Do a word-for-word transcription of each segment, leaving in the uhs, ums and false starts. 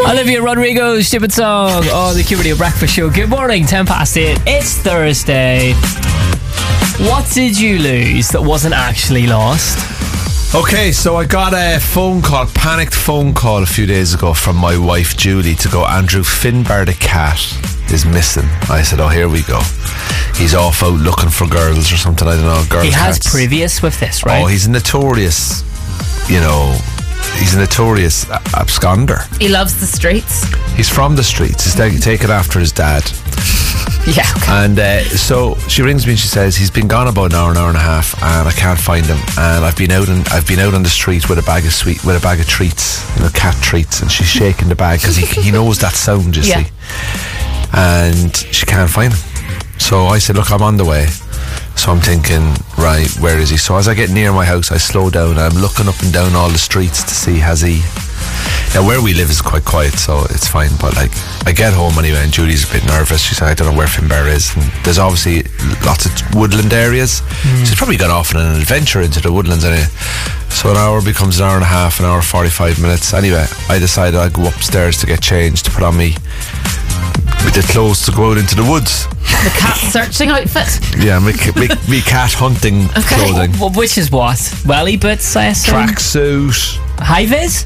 Olivia Rodrigo, Stupid Song on the Q Radio Breakfast Show. Good morning, ten past eight. It's Thursday. What did you lose that wasn't actually lost? Okay, so I got a phone call, panicked phone call a few days ago from my wife Julie to go, Andrew, Finbar the cat is missing. I said, oh, here we go. He's off out looking for girls or something, I don't know. Girl he has cats. previous with this, right? Oh, he's a notorious, you know, he's a notorious absconder. He loves the streets. He's from the streets. He's t- taken after his dad. Yeah. Okay. And uh, so she rings me and she says he's been gone about an hour, an hour and a half, and I can't find him. And I've been out and I've been out on the street with a bag of sweet, with a bag of treats, you know, cat treats, and she's shaking the bag because he he knows that sound, you yeah. see. And she can't find him. So I said, look, I'm on the way. So I'm thinking, right, where is he? So as I get near my house, I slow down and I'm looking up and down all the streets to see, has he... Now where we live is quite quiet, so it's fine, but like I get home anyway and Julie's a bit nervous. She said, I don't know where Finbar is, and there's obviously lots of woodland areas. mm. She's probably got off on an adventure into the woodlands anyway. So an hour becomes an hour and a half, an hour forty-five minutes. Anyway, I decided I'd go upstairs to get changed, to put on me with the clothes to go out into the woods. The cat searching outfit. Yeah, me, me, me cat hunting okay. clothing. Well, which is what? Welly boots, I assume? Tracksuit. High vis?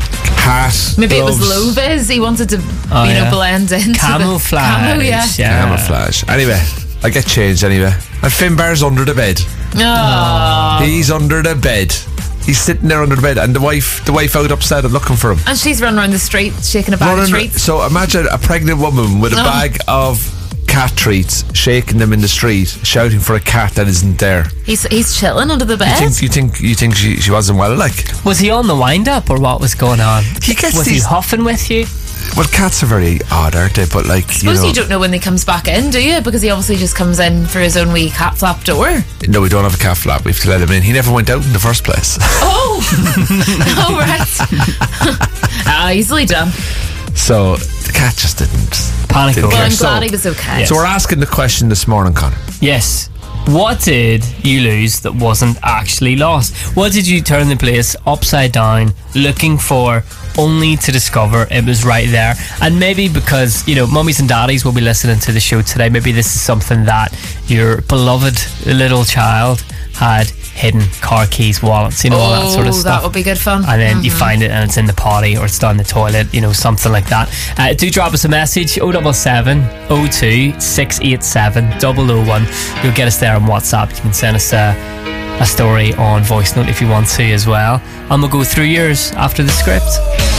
Hat. Maybe gloves. It was low vis. He wanted to, oh, you yeah. know, blend in. Camouflage. Camo, yeah. yeah. Camouflage. Anyway, I get changed anyway. And Finbar's under the bed. Oh. He's under the bed. He's sitting there under the bed, and the wife, the wife out upset and looking for him. And she's running around the street shaking a bag running, of treats. So imagine a pregnant woman with a oh. bag of cat treats, shaking them in the street, shouting for a cat that isn't there. He's he's chilling under the bed. You think you think, you think she, she wasn't well, like? Was he on the wind up or what was going on? He gets was these, he huffing with you? Well, cats are very odd, aren't they? But like, I suppose you know, you don't know when he comes back in, do you? Because he obviously just comes in for his own wee cat flap door. No, we don't have a cat flap. We have to let him in. He never went out in the first place. Oh, oh right. Ah, easily done. So the cat just didn't panic. Didn't well, I'm so, glad he was okay. Yes. So we're asking the question this morning, Connor. Yes. What did you lose that wasn't actually lost? What did you turn the place upside down looking for, only to discover it was right there? And maybe because, you know, mummies and daddies will be listening to the show today, maybe this is something that your beloved little child had hidden, car keys, wallets, you know, oh, all that sort of stuff. That would be good fun. And then mm-hmm. you find it and it's in the potty or it's down the toilet, you know, something like that. Uh, do drop us a message, oh seven seven, oh two, six eight seven, double oh one. You'll get us there on WhatsApp. You can send us a, a story on voice note if you want to as well. And we'll go through yours after the script.